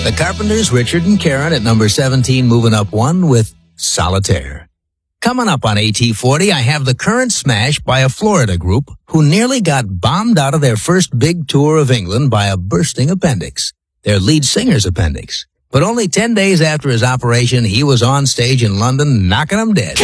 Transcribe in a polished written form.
The Carpenters, Richard and Karen at number 17, moving up one with Solitaire. Coming up on AT40, I have The Current Smash by a Florida group who nearly got bombed out of their first big tour of England by a bursting appendix, their lead singer's appendix. But only 10 days after his operation, he was on stage in London knocking them dead.